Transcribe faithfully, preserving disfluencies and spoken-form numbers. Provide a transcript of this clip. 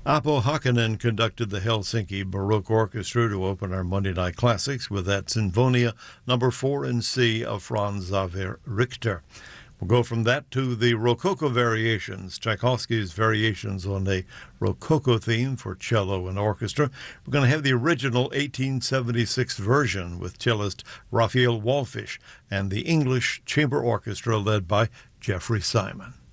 Apo Hakkanen conducted the Helsinki Baroque Orchestra to open our Monday Night Classics with that Sinfonia number four in C of Franz Xaver Richter. We'll go from that to the Rococo Variations, Tchaikovsky's variations on a Rococo theme for cello and orchestra. We're going to have the original eighteen seventy-six version with cellist Raphael Wallfisch and the English Chamber Orchestra led by Jeffrey Simon.